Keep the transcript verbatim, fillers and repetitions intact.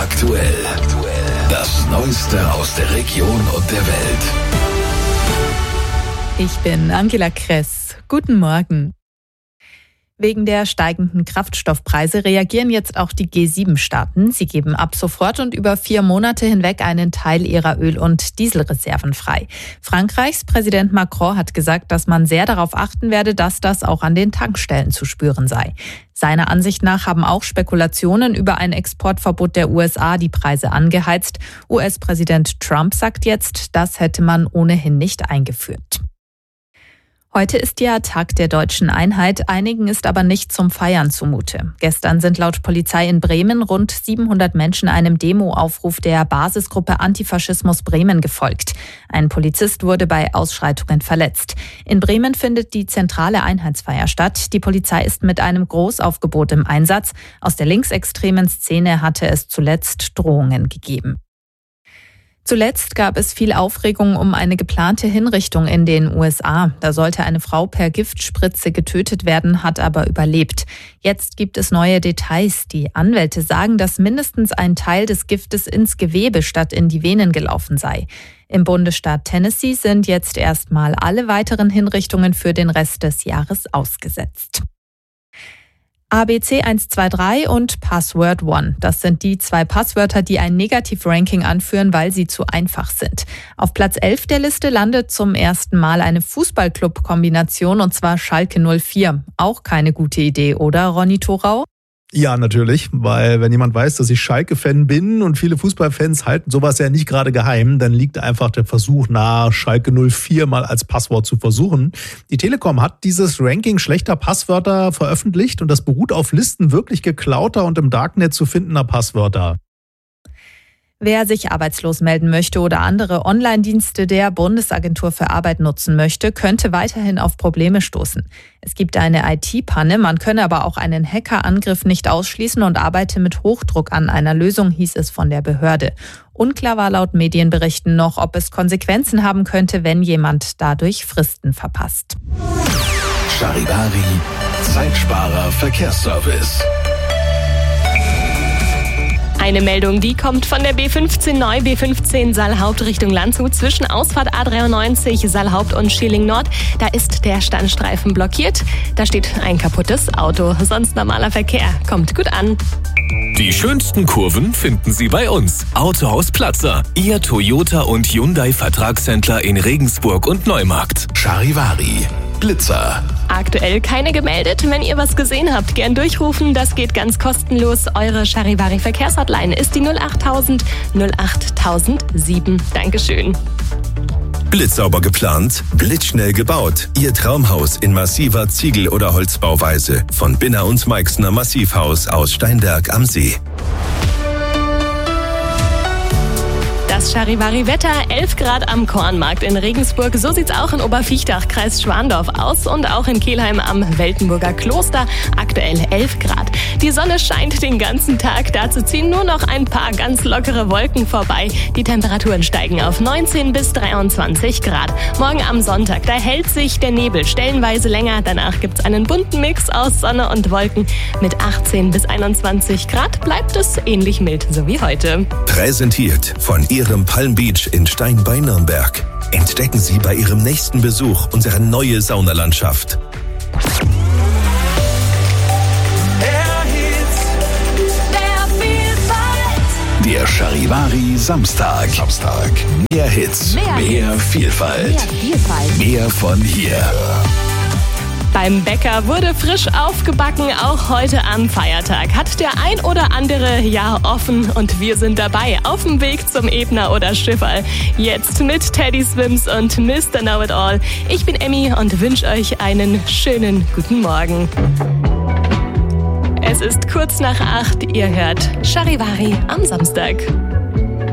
aktuell. Das Neueste aus der Region und der Welt. Ich bin Angela Kress. Guten Morgen. Wegen der steigenden Kraftstoffpreise reagieren jetzt auch die G sieben Staaten. Sie geben ab sofort und über vier Monate hinweg einen Teil ihrer Öl- und Dieselreserven frei. Frankreichs Präsident Macron hat gesagt, dass man sehr darauf achten werde, dass das auch an den Tankstellen zu spüren sei. Seiner Ansicht nach haben auch Spekulationen über ein Exportverbot der U S A die Preise angeheizt. U S-Präsident Trump sagt jetzt, das hätte man ohnehin nicht eingeführt. Heute ist ja Tag der deutschen Einheit, einigen ist aber nicht zum Feiern zumute. Gestern sind laut Polizei in Bremen rund siebenhundert Menschen einem Demoaufruf der Basisgruppe Antifaschismus Bremen gefolgt. Ein Polizist wurde bei Ausschreitungen verletzt. In Bremen findet die zentrale Einheitsfeier statt. Die Polizei ist mit einem Großaufgebot im Einsatz. Aus der linksextremen Szene hatte es zuletzt Drohungen gegeben. Zuletzt gab es viel Aufregung um eine geplante Hinrichtung in den U S A. Da sollte eine Frau per Giftspritze getötet werden, hat aber überlebt. Jetzt gibt es neue Details. Die Anwälte sagen, dass mindestens ein Teil des Giftes ins Gewebe statt in die Venen gelaufen sei. Im Bundesstaat Tennessee sind jetzt erstmal alle weiteren Hinrichtungen für den Rest des Jahres ausgesetzt. A B C eins zwei drei und Password One. Das sind die zwei Passwörter, die ein Negativ-Ranking anführen, weil sie zu einfach sind. Auf Platz elf der Liste landet zum ersten Mal eine Fußballclub-Kombination, und zwar Schalke null vier. Auch keine gute Idee, oder Ronny Thorau? Ja, natürlich, weil wenn jemand weiß, dass ich Schalke-Fan bin und viele Fußballfans halten sowas ja nicht gerade geheim, dann liegt einfach der Versuch nahe, Schalke null vier mal als Passwort zu versuchen. Die Telekom hat dieses Ranking schlechter Passwörter veröffentlicht und das beruht auf Listen wirklich geklauter und im Darknet zu findender Passwörter. Wer sich arbeitslos melden möchte oder andere Online-Dienste der Bundesagentur für Arbeit nutzen möchte, könnte weiterhin auf Probleme stoßen. Es gibt eine I T-Panne, man könne aber auch einen Hackerangriff nicht ausschließen und arbeite mit Hochdruck an einer Lösung, hieß es von der Behörde. Unklar war laut Medienberichten noch, ob es Konsequenzen haben könnte, wenn jemand dadurch Fristen verpasst. Charivari, Zeitsparer Verkehrsservice. Eine Meldung, die kommt von der B fünfzehn neu, B fünfzehn Saalhaupt Richtung Landshut zwischen Ausfahrt A dreiundneunzig, Saalhaupt und Schilling Nord. Da ist der Standstreifen blockiert. Da steht ein kaputtes Auto. Sonst normaler Verkehr. Kommt gut an. Die schönsten Kurven finden Sie bei uns. Autohaus Platzer, Ihr Toyota und Hyundai Vertragshändler in Regensburg und Neumarkt. Charivari, Blitzer. Aktuell keine gemeldet. Wenn ihr was gesehen habt, gern durchrufen. Das geht ganz kostenlos. Eure Charivari Verkehrshotline ist die null achttausend null achttausend sieben. Dankeschön. Blitzsauber geplant, blitzschnell gebaut. Ihr Traumhaus in massiver Ziegel- oder Holzbauweise. Von Binner und Meixner Massivhaus aus Steinberg am See. Das Charivari-Wetter, elf Grad am Kornmarkt in Regensburg. So sieht's auch in Oberviechtach, Kreis Schwandorf aus und auch in Kelheim am Weltenburger Kloster. Aktuell elf Grad. Die Sonne scheint den ganzen Tag. Dazu ziehen nur noch ein paar ganz lockere Wolken vorbei. Die Temperaturen steigen auf neunzehn bis dreiundzwanzig Grad. Morgen am Sonntag, da hält sich der Nebel stellenweise länger. Danach gibt's einen bunten Mix aus Sonne und Wolken. Mit achtzehn bis einundzwanzig Grad bleibt es ähnlich mild, so wie heute. Präsentiert von Ihrem Palm Beach in Stein bei Nürnberg. Entdecken Sie bei Ihrem nächsten Besuch unsere neue Saunalandschaft. Der Charivari Samstag. Samstag. Mehr Hits, mehr, mehr Vielfalt. Mehr Vielfalt. Mehr von hier. Beim Bäcker wurde frisch aufgebacken, auch heute am Feiertag. Hat der ein oder andere Jahr offen und wir sind dabei auf dem Weg zum Ebner oder Schifferl. Jetzt mit Teddy Swims und Mister Know-It-All. Ich bin Emmy und wünsche euch einen schönen guten Morgen. Es ist kurz nach acht, ihr hört Charivari am Samstag.